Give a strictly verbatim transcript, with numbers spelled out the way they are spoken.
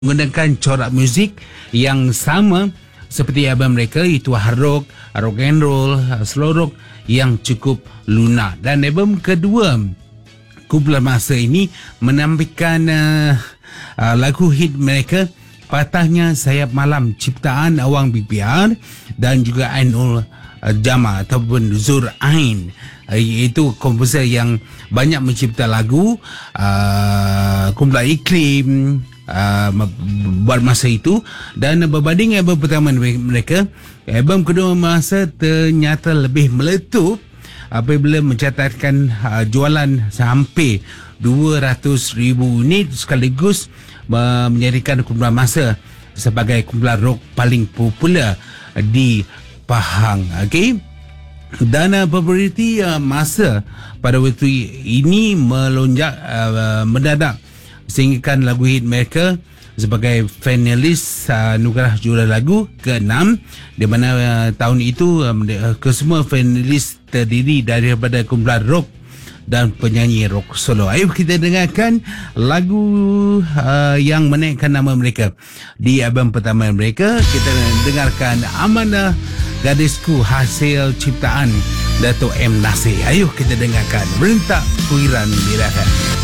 menggunakan corak muzik yang sama seperti album mereka, itu hard rock, rock and roll, slow rock yang cukup lunak. Dan album kedua kumpulan masa ini menampilkan uh, uh, lagu hit mereka Patahnya Sayap Malam ciptaan Awang B P R dan juga Ainul uh, Jama ataupun Zur Ain. Uh, iaitu komposer yang banyak mencipta lagu uh, kumpulan Iklim Uh, buat masa itu. Dan berbanding album pertama mereka, album kedua masa ternyata lebih meletup apabila mencatatkan uh, jualan hampir dua ratus ribu unit sekaligus uh, menjadikan kumpulan masa sebagai kumpulan rock paling popular di Pahang. Okey. Dan uh, populariti uh, masa pada waktu ini melonjak uh, mendadak sehingga lagu hit mereka sebagai finalis uh, Anugerah Juara Lagu ke enam, di mana uh, tahun itu uh, kesemua finalis terdiri daripada kumpulan rock dan penyanyi rock solo. Ayo kita dengarkan lagu uh, yang menaikkan nama mereka di album pertama mereka. Kita dengarkan Amanah Gadisku, hasil ciptaan Dato' M. Nasir. Ayo kita dengarkan Rentak Kuiran di Rahmat.